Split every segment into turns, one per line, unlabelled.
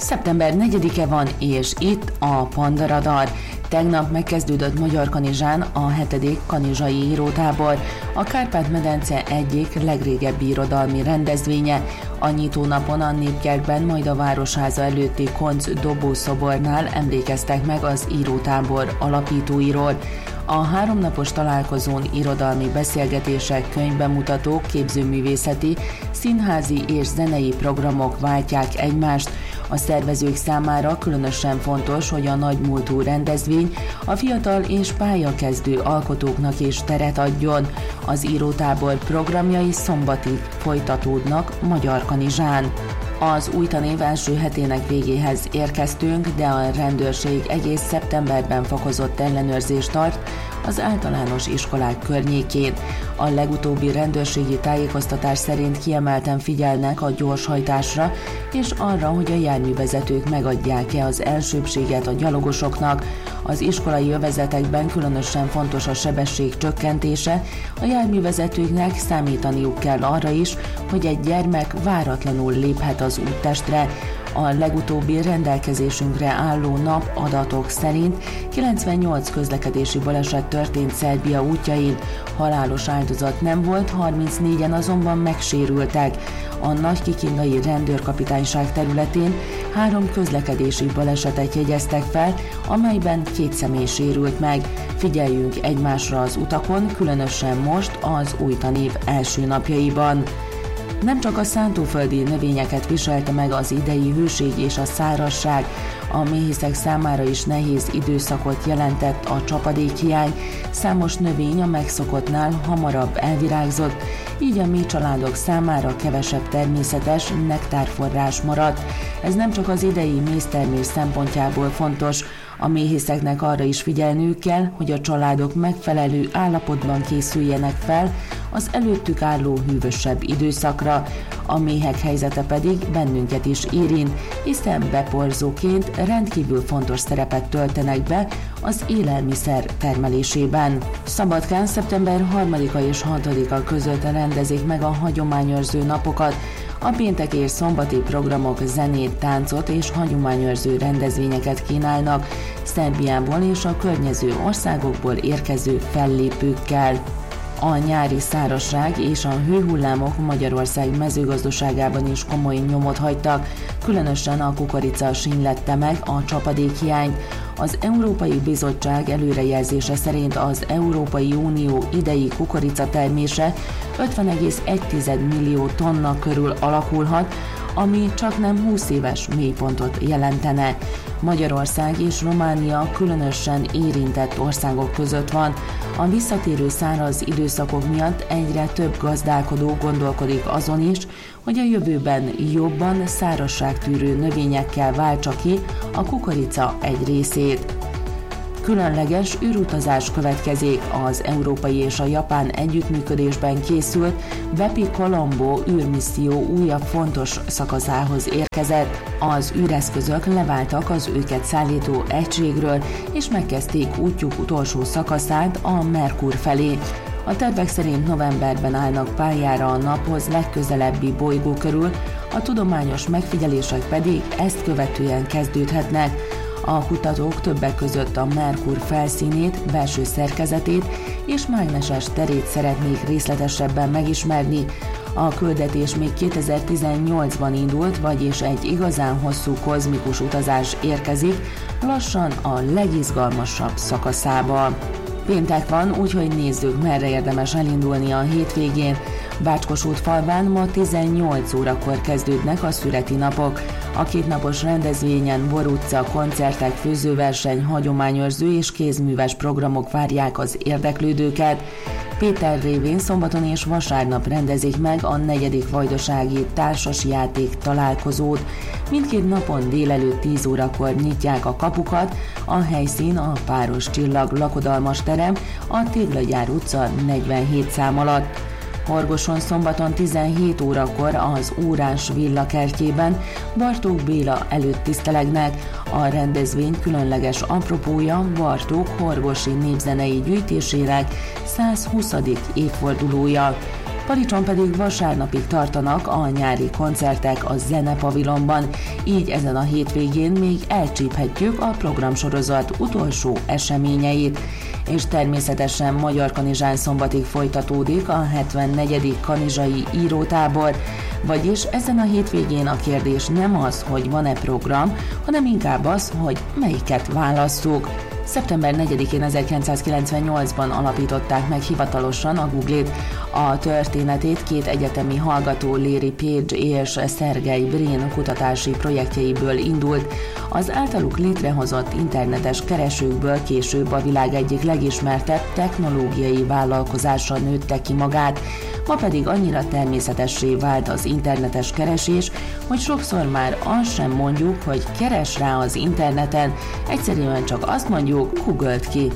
Szeptember 4-e van, és itt a Panda Radar. Tegnap megkezdődött Magyarkanizsán a 7. kanizsai írótábor, a Kárpát-medence egyik legrégebbi irodalmi rendezvénye. A nyitónapon a Népkertben, majd a Városháza előtti Koncz dobószobornál emlékeztek meg az írótábor alapítóiról. A 3 napos találkozón irodalmi beszélgetések, könyvbemutatók, képzőművészeti, színházi és zenei programok váltják egymást. A szervezők számára különösen fontos, hogy a nagymúltú rendezvény a fiatal és pályakezdő alkotóknak is teret adjon. Az írótábor programjai szombatig folytatódnak Magyarkanizsán. Az új tanév első hetének végéhez érkeztünk, de a rendőrség egész szeptemberben fokozott ellenőrzést tart az általános iskolák környékén. A legutóbbi rendőrségi tájékoztatás szerint kiemelten figyelnek a gyorshajtásra és arra, hogy a járművezetők megadják-e az elsőbbséget a gyalogosoknak. Az iskolai övezetekben különösen fontos a sebesség csökkentése, a járművezetőknek számítaniuk kell arra is, hogy egy gyermek váratlanul léphet az úttestre. A legutóbbi rendelkezésünkre álló nap adatok szerint 98 közlekedési baleset történt Szerbia útjain, halálos áldozat nem volt, 34-en azonban megsérültek. A Nagykikindai rendőrkapitányság területén 3 közlekedési balesetet jegyeztek fel, amelyben 2 személy sérült meg. Figyeljünk egymásra az utakon, különösen most az új tanév első napjaiban. Nem csak a szántóföldi növényeket viselte meg az idei hőség és a szárazság, a méhészek számára is nehéz időszakot jelentett a csapadékhiány, számos növény a megszokottnál hamarabb elvirágzott, így a méhcsaládok számára kevesebb természetes nektárforrás maradt. Ez nem csak az idei méztermés szempontjából fontos, a méhészeknek arra is figyelniük kell, hogy a családok megfelelő állapotban készüljenek fel az előttük álló hűvösebb időszakra. A méhek helyzete pedig bennünket is érint, hiszen beporzóként rendkívül fontos szerepet töltenek be az élelmiszer termelésében. Szabadkán szeptember 3-a és 6-a között rendezik meg a hagyományőrző napokat. A péntek és szombati programok zenét, táncot és hagyományőrző rendezvényeket kínálnak Szerbiából és a környező országokból érkező fellépőkkel. A nyári szárazság és a hőhullámok Magyarország mezőgazdaságában is komoly nyomot hagytak, különösen a kukorica sínylette meg a csapadékhiányt. Az Európai Bizottság előrejelzése szerint az Európai Unió idei kukoricatermése 50,1 millió tonna körül alakulhat, ami csaknem 20 éves mélypontot jelentene. Magyarország és Románia különösen érintett országok között van. A visszatérő száraz időszakok miatt egyre több gazdálkodó gondolkodik azon is, hogy a jövőben jobban szárazságtűrő növényekkel váltsa ki a kukorica egy részét. Különleges űrutazás következik. Az európai és a japán együttműködésben készült Bepi Colombo űrmisszió újabb fontos szakaszához érkezett. Az űreszközök leváltak az őket szállító egységről, és megkezdték útjuk utolsó szakaszát, a Merkur felé. A tervek szerint novemberben állnak pályára a naphoz legközelebbi bolygó körül, a tudományos megfigyelések pedig ezt követően kezdődhetnek. A kutatók többek között a Merkur felszínét, belső szerkezetét és mágneses terét szeretnék részletesebben megismerni. A küldetés még 2018-ban indult, vagyis egy igazán hosszú kozmikus utazás érkezik, lassan a legizgalmasabb szakaszába. Péntek van, úgyhogy nézzük, merre érdemes elindulni a hétvégén. Bácskosútfalván ma 18 órakor kezdődnek a szüreti napok. A 2 napos rendezvényen Bor utca, koncertek, főzőverseny, hagyományőrző és kézműves programok várják az érdeklődőket. Péter révén szombaton és vasárnap rendezik meg a 4. vajdasági társasjáték találkozót. Mindkét napon délelőtt 10 órakor nyitják a kapukat, a helyszín a Páros Csillag lakodalmas terem, a Téglagyár utca 47 szám alatt. Horgoson szombaton 17 órakor az Órás Villa kertjében Bartók Béla előtt tisztelegnek. A rendezvény különleges apropója Bartók horgosi népzenei gyűjtésének 120. évfordulója. Palicson pedig vasárnapig tartanak a nyári koncertek a Zenepavilonban, így ezen a hétvégén még elcsíphetjük a programsorozat utolsó eseményeit. És természetesen Magyar Kanizsán szombatig folytatódik a 74. kanizsai írótábor, vagyis ezen a hétvégén a kérdés nem az, hogy van-e program, hanem inkább az, hogy melyiket válasszuk. Szeptember 4-én 1998-ban alapították meg hivatalosan a Google-t. A történetét két egyetemi hallgató, Larry Page és Sergey Brin kutatási projektjeiből indult. Az általuk létrehozott internetes keresőkből később a világ egyik legismertebb technológiai vállalkozása nőtte ki magát. Ma pedig annyira természetessé vált az internetes keresés, hogy sokszor már azt sem mondjuk, hogy keres rá az interneten, egyszerűen csak azt mondjuk, Google-t ki.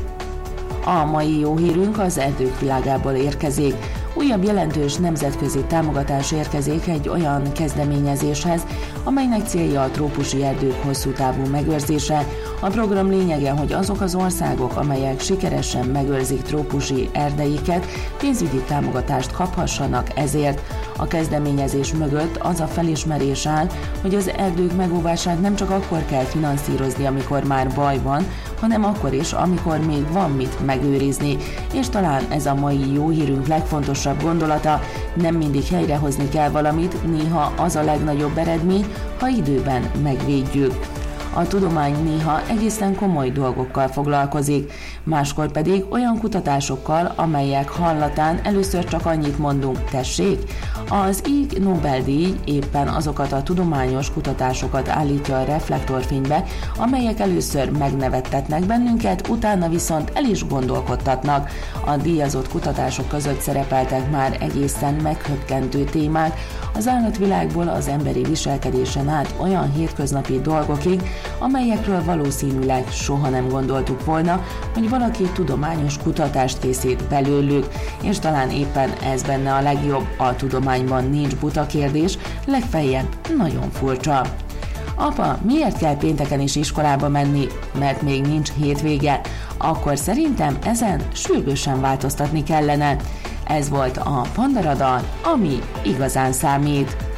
A mai jó hírünk az erdők világából érkezik. Újabb jelentős nemzetközi támogatás érkezik egy olyan kezdeményezéshez, amelynek célja a trópusi erdők hosszú távú megőrzése. A program lényege, hogy azok az országok, amelyek sikeresen megőrzik trópusi erdeiket, pénzügyi támogatást kaphassanak ezért. A kezdeményezés mögött az a felismerés áll, hogy az erdők megóvását nem csak akkor kell finanszírozni, amikor már baj van, hanem akkor is, amikor még van mit megőrizni. És talán ez a mai jó hírünk legfontosabb gondolata, nem mindig helyrehozni kell valamit, néha az a legnagyobb eredmény, ha időben megvédjük. A tudomány néha egészen komoly dolgokkal foglalkozik, máskor pedig olyan kutatásokkal, amelyek hallatán először csak annyit mondunk, tessék. Az Ig Nobel-díj éppen azokat a tudományos kutatásokat állítja a reflektorfénybe, amelyek először megnevettetnek bennünket, utána viszont el is gondolkodtatnak. A díjazott kutatások között szerepeltek már egészen meghökkentő témák, az állatvilágból az emberi viselkedésen át olyan hétköznapi dolgokig, amelyekről valószínűleg soha nem gondoltuk volna, hogy valaki tudományos kutatást készít belőlük, és talán éppen ez benne a legjobb, a tudományban nincs buta kérdés, legfeljebb nagyon furcsa. Apa, miért kell pénteken is iskolába menni, mert még nincs hétvége? Akkor szerintem ezen sürgősen változtatni kellene. Ez volt a Pandaradar, ami igazán számít.